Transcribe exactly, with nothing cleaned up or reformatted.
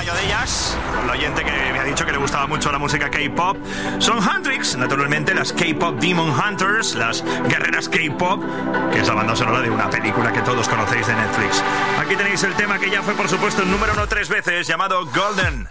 mayo de ellas, el oyente que me ha dicho que le gustaba mucho la música K-pop, son Huntrix, naturalmente las K-pop Demon Hunters, las guerreras K-pop, que es la banda sonora de una película que todos conocéis de Netflix. Aquí tenéis el tema que ya fue, por supuesto, el número uno tres veces, llamado Golden.